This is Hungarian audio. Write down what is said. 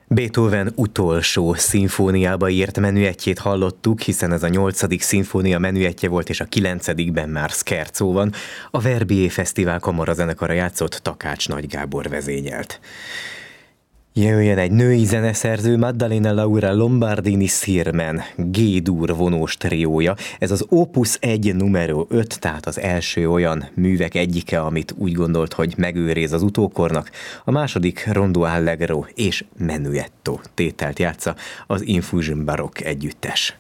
Beethoven utolsó szimfóniába írt menüettjét hallottuk, hiszen ez a 8. szimfónia menüettje volt, és a 9-ben már Scherzo van. A Verbier Fesztivál kamarazenekara játszott, Takács Nagy Gábor vezényelt. Jöjjön egy női zeneszerző, Maddalena Laura Lombardini Sirmen, G-dur vonós triója. Ez az Opus 1 numero 5, tehát az első olyan művek egyike, amit úgy gondolt, hogy megőriz az utókornak. A második Rondo Allegro és Menuetto tételt játsza az Infusion Baroque együttes.